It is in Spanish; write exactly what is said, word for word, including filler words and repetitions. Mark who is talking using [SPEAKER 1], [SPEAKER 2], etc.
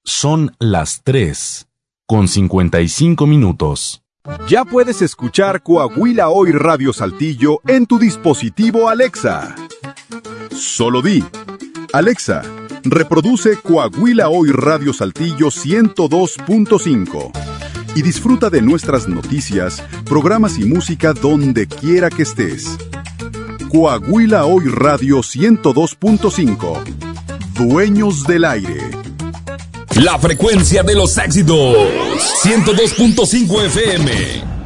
[SPEAKER 1] Son las tres, con cincuenta y cinco minutos.
[SPEAKER 2] Ya puedes escuchar Coahuila Hoy Radio Saltillo en tu dispositivo Alexa. Solo di, Alexa, reproduce Coahuila Hoy Radio Saltillo ciento dos punto cinco y disfruta de nuestras noticias, programas y música donde quiera que estés. Coahuila Hoy Radio ciento dos punto cinco. Dueños del aire.
[SPEAKER 3] La frecuencia de los éxitos. ciento dos punto cinco F M.